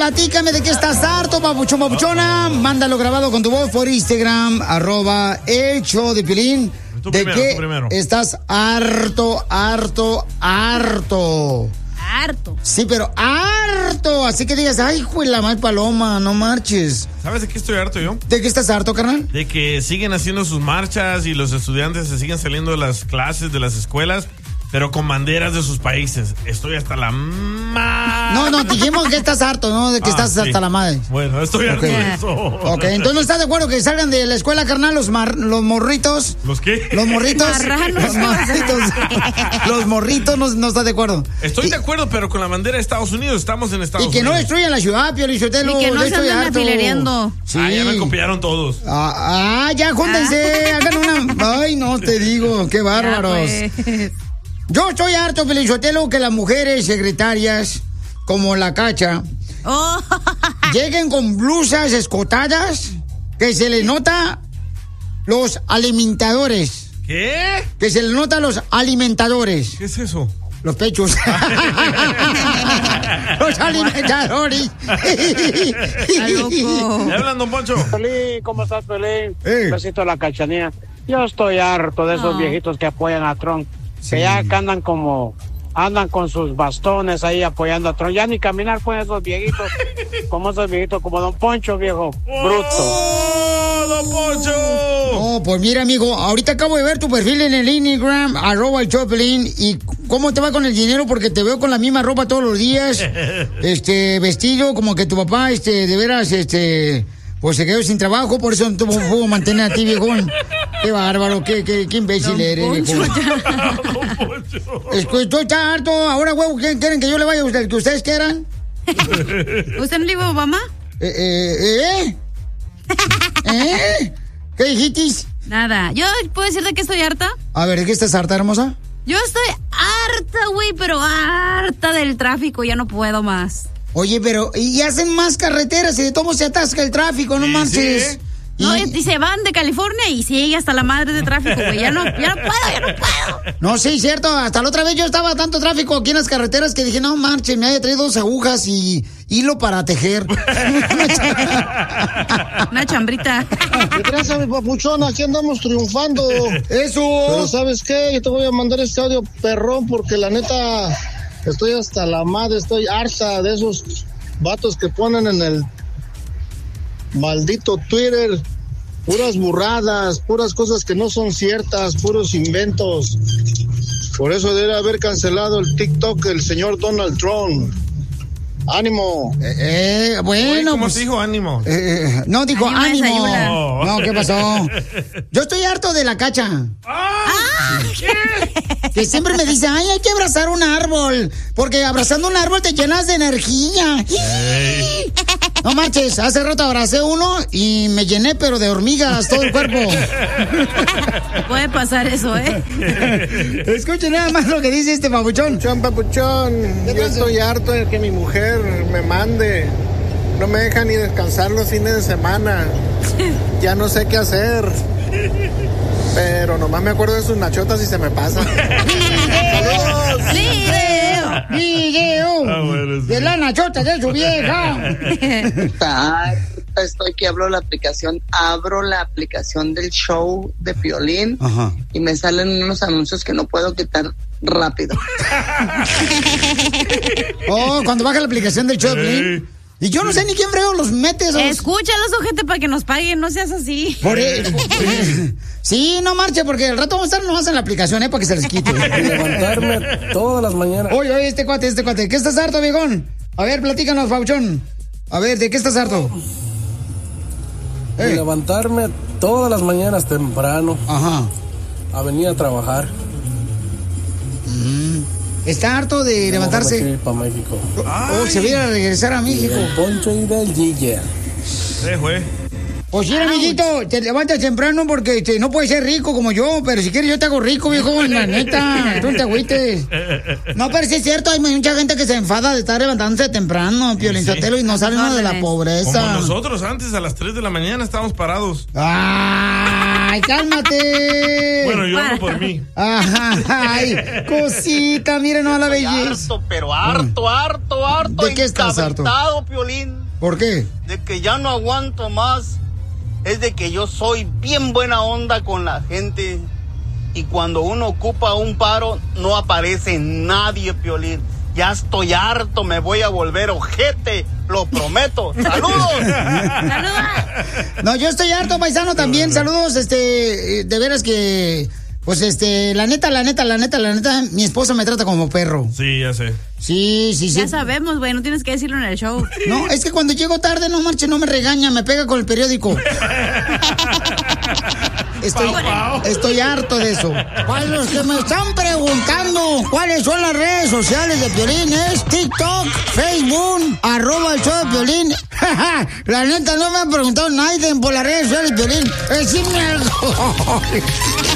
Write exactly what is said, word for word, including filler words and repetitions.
platícame de qué estás harto, papuchón, papuchona. Mándalo grabado con tu voz por Instagram, arroba el show de Piolín. Tú ¿De primero, qué tú primero. estás harto, harto, harto? Harto. Sí, pero harto. Así que digas, ay, hijo de la mal paloma, no marches. ¿Sabes de qué estoy harto yo? ¿De qué estás harto, carnal? De que siguen haciendo sus marchas y los estudiantes se siguen saliendo de las clases, de las escuelas, pero con banderas de sus países. Estoy hasta la madre. No, no, dijimos que estás harto, ¿no? De que Ah, estás sí. hasta la madre. Bueno, estoy harto Ok. de eso. Ok, entonces ¿no estás de acuerdo que salgan de la escuela, carnal, los, mar- los morritos? ¿Los qué? Los morritos. Marranos. Los morritos. Los morritos, no, no estás de acuerdo. Estoy Y- de acuerdo, pero con la bandera de Estados Unidos. Estamos en Estados Y que no Unidos. destruyan la ciudad, Pio Lizotelo. Y que no yo se estoy anden harto. afilereando. Sí. Ah, ya me copiaron todos. Ah, ah, ya, júntense, hagan una... Ay, no, te digo, qué bárbaros. Ya, pues. Yo estoy harto, Pelizotelo, que las mujeres secretarias, como la Cacha, Oh. lleguen con blusas escotadas, que se les nota los alimentadores. ¿Qué? Que se les nota los alimentadores. ¿Qué es eso? Los pechos. Los alimentadores. Está loco. ¿Me hablan, don Poncho? Pelín, ¿cómo estás, Pelín? Eh. Besito a la Cachanía. Yo estoy harto de esos No. viejitos que apoyan a Trump. Sí. Que ya que andan como... Andan con sus bastones ahí apoyando a Trump. Ya ni caminar pueden esos viejitos. Como esos viejitos, como Don Poncho, viejo. Bruto. ¡Oh, don Poncho! Oh, pues mira, amigo, ahorita acabo de ver tu perfil en el Instagram, arroba el Choplin, y cómo te va con el dinero, porque te veo con la misma ropa todos los días, este, vestido, como que tu papá, este, de veras, este, pues se quedó sin trabajo, por eso no te puedo mantener a ti, viejón. Qué bárbaro, qué, qué, qué imbécil Don eres, Poncho, viejo. ya. Don Poncho. Es que estoy tan harto, ahora, huevo, ¿qué quieren que yo le vaya a usted, que ustedes quieran? ¿Usted no le iba a Obama? Eh, eh, eh, ¿eh? ¿Qué dijiste? Nada. ¿Yo puedo decir de qué estoy harta? A ver, ¿de qué estás harta, hermosa? Yo estoy harta, güey, pero harta del tráfico. Ya no puedo más. Oye, pero y hacen más carreteras y de todo se atasca el tráfico, no Sí, manches. sí. No, Y- y se van de California y sigue hasta la madre de tráfico, güey. Ya no, ya no puedo, ya no puedo. No, sí, cierto. Hasta la otra vez yo estaba tanto tráfico aquí en las carreteras que dije, no manches, me había traído dos agujas y hilo para tejer. Una chambrita. Gracias, mi papuchón, aquí andamos triunfando. Pero Eso. ¿sabes qué? Yo te voy a mandar este audio perrón porque la neta estoy hasta la madre, estoy harta de esos vatos que ponen en el maldito Twitter puras burradas, puras cosas que no son ciertas, puros inventos. Por eso debe haber cancelado el TikTok el señor Donald Trump. ¡Ánimo! Eh, eh, bueno, ¿Cómo pues, se dijo ánimo? eh, no, dijo Ánimo, ánimo. desayuna. No, ¿qué pasó? Yo estoy harto de la Cacha. ¡Ah! Que siempre me dice, ay, hay que abrazar un árbol. Porque abrazando un árbol te llenas de energía. No marches, hace rato abracé uno y me llené, pero de hormigas todo el cuerpo. Puede pasar eso, ¿eh? Escuchen nada más lo que dice este babuchón. Papuchón, papuchón, yo estoy harto de que mi mujer me mande. No me deja ni descansar los fines de semana. Ya no sé qué hacer. Pero nomás me acuerdo de sus nachotas y se me pasa. ¡Saludos! ¡Video! ¡Video! Ah, bueno, sí. De la nachota de su vieja. Harta estoy que abro la aplicación, abro la aplicación del show de Piolín Ajá. y me salen unos anuncios que no puedo quitar rápido. Oh, cuando baja la aplicación del Choplin. Y yo no sé ni quién frego los mete esos. Escúchalos, ojete, para que nos paguen. No seas así. Por el- Sí, no marche, porque el rato vamos a estar nomás en la aplicación, ¿eh? Para que se les quite. Levantarme todas las mañanas. Oye, oye, este cuate, este cuate. ¿Qué estás harto, viejón? A ver, platícanos, Pauchón. A ver, ¿de qué estás harto? De Eh, levantarme todas las mañanas temprano Ajá. a venir a trabajar. Está harto de levantarse. para México. Oh, se viene a regresar a México. Poncho y del Gille. Eh, güey. Pues sí, amiguito, te levantas temprano porque este, no puedes ser rico como yo, pero si quieres yo te hago rico, viejo, la neta, tú no te agüites. No, pero sí es cierto, hay mucha gente que se enfada de estar levantándose temprano, Piolín Sotelo, y no sale uno de la pobreza. Como nosotros antes, a las tres de la mañana estábamos parados. ¡Ay, cálmate! Bueno, yo hablo por mí. Ay, cosita, miren, no, la belleza. Harto, pero harto, harto, harto. ¿De qué estás harto? Piolín. ¿Por qué? De que ya no aguanto más. Es de que yo soy bien buena onda con la gente. Y cuando uno ocupa un paro, no aparece nadie, Piolín. Ya estoy harto, me voy a volver ojete, lo prometo. ¡Saludos! ¡Saludos! No, yo estoy harto, paisano, también. Saludos, este, de veras que... Pues este, la neta, la neta, la neta, la neta, mi esposa me trata como perro. Sí, ya sé. Sí, sí, sí. Ya sabemos, güey, no tienes que decirlo en el show. No, es que cuando llego tarde, no marche, no me regaña, me pega con el periódico. Estoy, estoy harto de eso. Para los que me están preguntando cuáles son las redes sociales de Piolín, es TikTok, Facebook, arroba el show de Piolín. La neta, no me ha preguntado nadie por las redes sociales de Piolín. Decime algo.